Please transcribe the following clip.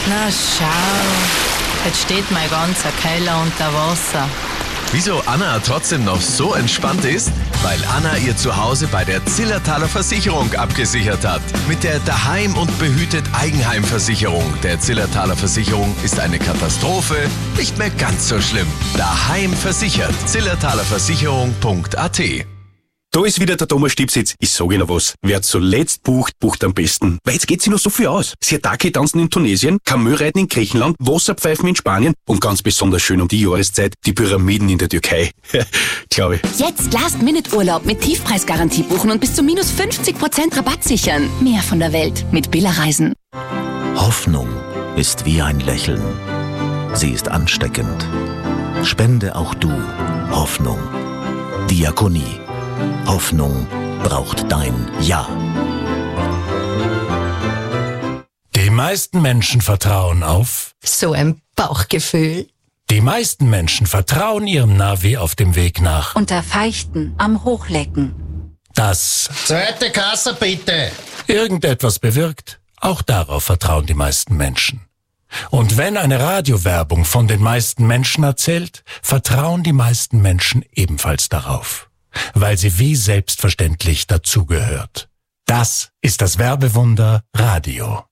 Na schau, jetzt steht mein ganzer Keller unter Wasser. Wieso Anna trotzdem noch so entspannt ist? Weil Anna ihr Zuhause bei der Zillertaler Versicherung abgesichert hat. Mit der Daheim- und behütet Eigenheimversicherung der Zillertaler Versicherung ist eine Katastrophe nicht mehr ganz so schlimm. Daheim versichert. Zillertalerversicherung.at. Da ist wieder der Thomas Stipsitz. Ich sage Ihnen was. Wer zuletzt bucht, bucht am besten. Weil jetzt geht sich noch so viel aus. Siatake tanzen in Tunesien, Kamelreiten in Griechenland, Wasserpfeifen in Spanien und ganz besonders schön um die Jahreszeit die Pyramiden in der Türkei. Glaube ich. Jetzt Last-Minute-Urlaub mit Tiefpreisgarantie buchen und bis zu minus 50% Rabatt sichern. Mehr von der Welt mit Billa Reisen. Hoffnung ist wie ein Lächeln. Sie ist ansteckend. Spende auch du Hoffnung. Diakonie. Hoffnung braucht dein Ja. Die meisten Menschen vertrauen auf... So ein Bauchgefühl. Die meisten Menschen vertrauen ihrem Navi auf dem Weg nach... Unter Feichten am Hochlecken. Das... Zweite Kasse bitte. ...irgendetwas bewirkt. Auch darauf vertrauen die meisten Menschen. Und wenn eine Radiowerbung von den meisten Menschen erzählt, vertrauen die meisten Menschen ebenfalls darauf. Weil sie wie selbstverständlich dazugehört. Das ist das Werbewunder Radio.